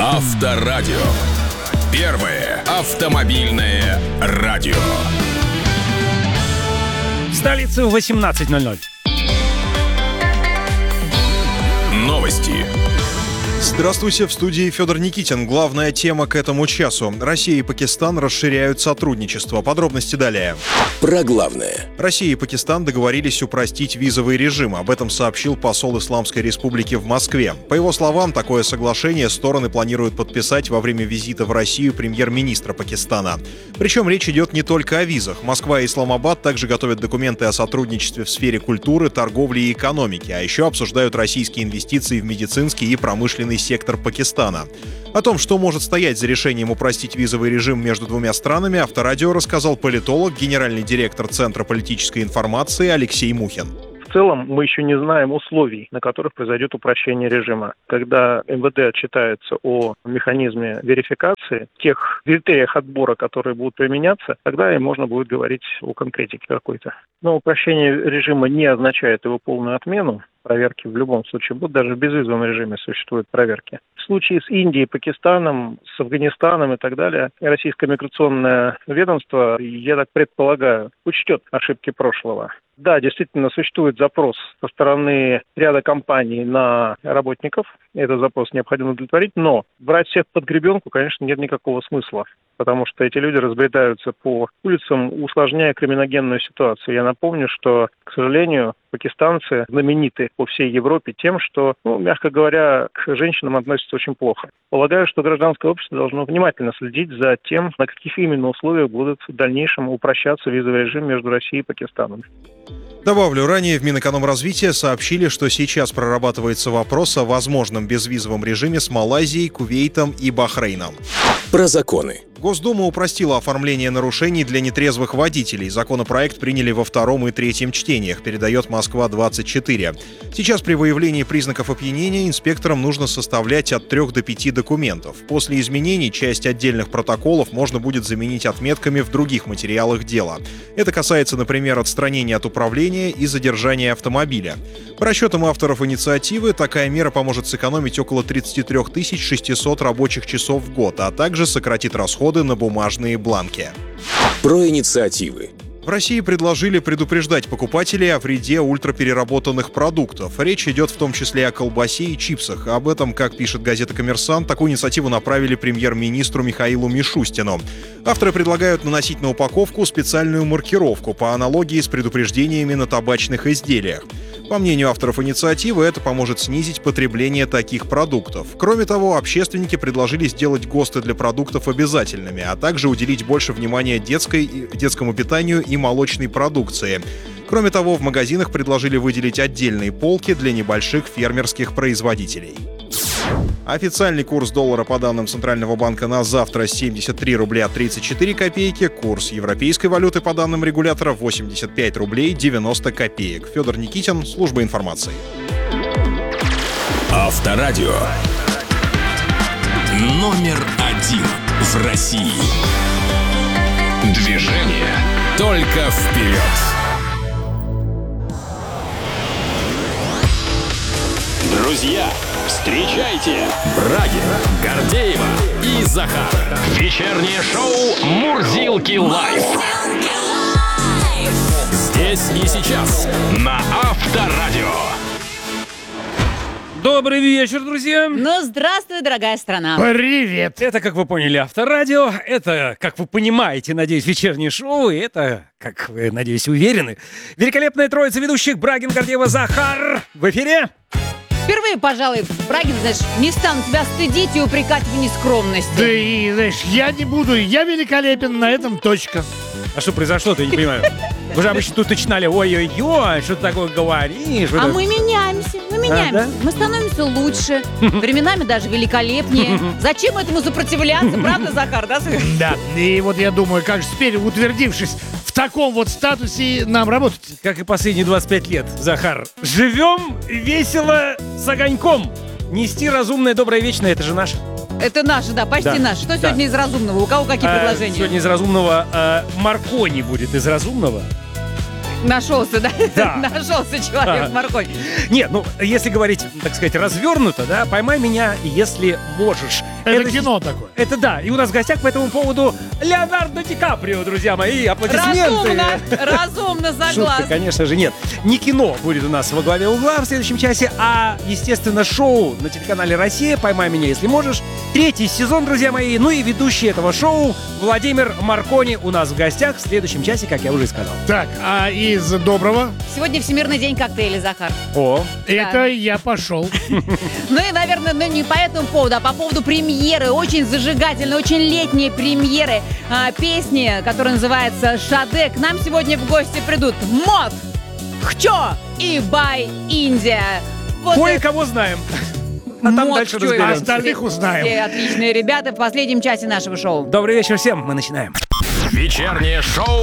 Авторадио. Первое автомобильное радио. В столице 18:00. Новости. Здравствуйте, в студии Федор Никитин. Главная тема к этому часу. Россия и Пакистан расширяют сотрудничество. Подробности далее. Про главное. Россия и Пакистан договорились упростить визовый режим. Об этом сообщил посол Исламской Республики в Москве. По его словам, такое соглашение стороны планируют подписать во время визита в Россию премьер-министра Пакистана. Причем речь идет не только о визах. Москва и Исламабад также готовят документы о сотрудничестве в сфере культуры, торговли и экономики, а еще обсуждают российские инвестиции в медицинский и промышленный сектор Пакистана. О том, что может стоять за решением упростить визовый режим между двумя странами, Авторадио рассказал политолог, генеральный директор Центра политической информации Алексей Мухин. В целом мы еще не знаем условий, на которых произойдет упрощение режима. Когда МВД отчитается о механизме верификации, тех критериях отбора, которые будут применяться, тогда и можно будет говорить о конкретике какой-то. Но упрощение режима не означает его полную отмену. Проверки в любом случае будут, даже в безвизовом режиме существуют проверки. В случае с Индией, Пакистаном, с Афганистаном и так далее, российское миграционное ведомство, я так предполагаю, учтет ошибки прошлого. Да, действительно, существует запрос со стороны ряда компаний на работников. Этот запрос необходимо удовлетворить, но брать всех под гребенку, конечно, нет никакого смысла, потому что эти люди разбредаются по улицам, усложняя криминогенную ситуацию. Я напомню, что, к сожалению, пакистанцы знамениты по всей Европе тем, что, мягко говоря, к женщинам относятся очень плохо. Полагаю, что гражданское общество должно внимательно следить за тем, на каких именно условиях будут в дальнейшем упрощаться визовый режим между Россией и Пакистаном. Добавлю, ранее в Минэкономразвития сообщили, что сейчас прорабатывается вопрос о возможном безвизовом режиме с Малайзией, Кувейтом и Бахрейном. Про законы. Госдума упростила оформление нарушений для нетрезвых водителей. Законопроект приняли во втором и третьем чтениях, передает Москва-24. Сейчас при выявлении признаков опьянения инспекторам нужно составлять от 3 до 5 документов. После изменений часть отдельных протоколов можно будет заменить отметками в других материалах дела. Это касается, например, отстранения от управления и задержания автомобиля. По расчетам авторов инициативы, такая мера поможет сэкономить около 33 600 рабочих часов в год, а также сократит расходы на бумажные бланки. Про инициативы. В России предложили предупреждать покупателей о вреде ультрапереработанных продуктов. Речь идет в том числе о колбасе и чипсах. Об этом, как пишет газета «Коммерсант», такую инициативу направили премьер-министру Михаилу Мишустину. Авторы предлагают наносить на упаковку специальную маркировку по аналогии с предупреждениями на табачных изделиях. По мнению авторов инициативы, это поможет снизить потребление таких продуктов. Кроме того, общественники предложили сделать ГОСТы для продуктов обязательными, а также уделить больше внимания детскому питанию и молочной продукции. Кроме того, в магазинах предложили выделить отдельные полки для небольших фермерских производителей. Официальный курс доллара по данным Центрального банка на завтра 73 рубля 34 копейки. Курс европейской валюты по данным регулятора 85 рублей 90 копеек. Федор Никитин, служба информации. Авторадио. Номер 1 в России. Движение только вперед. Друзья, встречайте Брагина, Гордеева и Захар. Вечернее шоу «Мурзилки лайф». Здесь и сейчас на Авторадио. Добрый вечер, друзья! Здравствуй, дорогая страна! Привет! Это, как вы поняли, Авторадио. Это, как вы понимаете, надеюсь, вечернее шоу. И это, как вы, надеюсь, уверены, великолепная троица ведущих Брагин, Гордеева, Захар в эфире. Впервые, пожалуй, Брагин, знаешь, не стану тебя стыдить и упрекать в нескромности. Да и, знаешь, я не буду, я великолепен, на этом точка. А что произошло-то, я не понимаю. Вы же обычно тут начинали, ой-ой-ой, что ты такое говоришь? А мы меняемся, да? Мы становимся лучше, временами даже великолепнее. Зачем этому сопротивляться, правда, Захар, да? Да, и вот я думаю, как же теперь, утвердившись в таком вот статусе, нам работать. Как и последние 25 лет, Захар. Живем весело с огоньком. Нести разумное, доброе, вечное, это же наше. Это наше, да, почти наше. Что сегодня из разумного? У кого какие предложения? Сегодня из разумного Маркони будет из разумного. Нашелся, да? Да. Нашелся человек-морковь. Нет, ну, если говорить, так сказать, развернуто, да, «Поймай меня, если можешь». Это кино такое. Это да. И у нас в гостях по этому поводу Леонардо Ди Каприо, друзья мои. Аплодисменты. Разумно, Шутка, согласна. конечно же, нет. Не кино будет у нас во главе угла в следующем часе, а, естественно, шоу на телеканале «Россия» «Поймай меня, если можешь». 3-й сезон, друзья мои. Ну и ведущий этого шоу Владимир Маркони у нас в гостях в следующем часе, как я уже и сказал. Так, а из доброго? Сегодня Всемирный день коктейлей, Захар. О, Это я пошел. Ну и, наверное, не по этому поводу, а по поводу премьеры. Очень зажигательной, очень летней премьеры песни, которая называется «Шаде». К нам сегодня в гости придут Мод, Хчо и Бай Индия. Вот кое-кого знаем. А там Мод, дальше Хчо и разберемся. Бай. Остальных узнаем. Все отличные ребята в последнем часе нашего шоу. Добрый вечер всем, мы начинаем. Вечернее шоу